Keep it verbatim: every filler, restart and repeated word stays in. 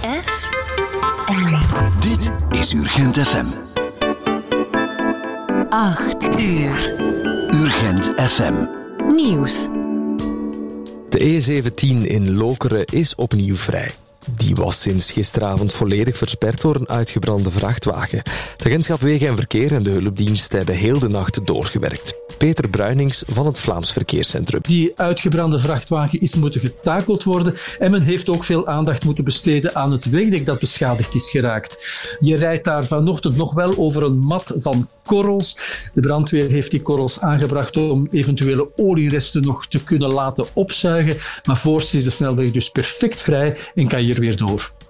F M. Dit is Urgent F M. Acht uur. Urgent F M. Nieuws. De E zeventien in Lokeren is opnieuw vrij. Die was sinds gisteravond volledig versperd door een uitgebrande vrachtwagen. Het agentschap Wegen en Verkeer en de hulpdienst hebben heel de nacht doorgewerkt. Peter Bruinings van het Vlaams Verkeerscentrum. Die uitgebrande vrachtwagen is moeten getakeld worden en men heeft ook veel aandacht moeten besteden aan het wegdek dat beschadigd is geraakt. Je rijdt daar vanochtend nog wel over een mat van korrels. De brandweer heeft die korrels aangebracht om eventuele olieresten nog te kunnen laten opzuigen. Maar voorts is de snelweg dus perfect vrij en kan je er weer door.